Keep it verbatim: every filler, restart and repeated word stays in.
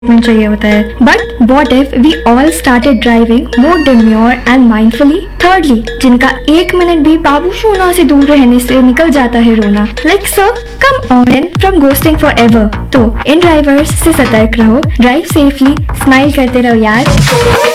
चाहिए होता है. But what if we all started driving more demure and mindfully? Thirdly, जिनका एक मिनट भी बाबू सोना से दूर रहने से निकल जाता है रोना. Like sir, come on from ghosting forever. तो इन ड्राइवर्स से सतर्क रहो, ड्राइव सेफली, स्माइल करते रहो यार.